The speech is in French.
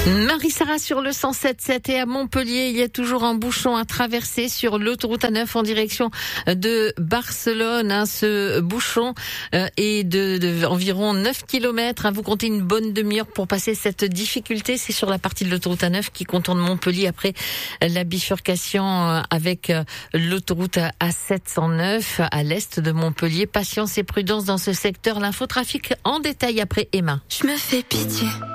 Marie-Sara sur le 107.7 et à Montpellier, il y a toujours un bouchon à traverser sur l'autoroute A9 en direction de Barcelone. Ce bouchon est de environ 9 km. Vous comptez une bonne demi-heure pour passer cette difficulté. C'est sur la partie de l'autoroute A9 qui contourne Montpellier après la bifurcation avec l'autoroute A709 à l'est de Montpellier. Patience et prudence dans ce secteur. L'infotrafic en détail après Emma. Je me fais pitié.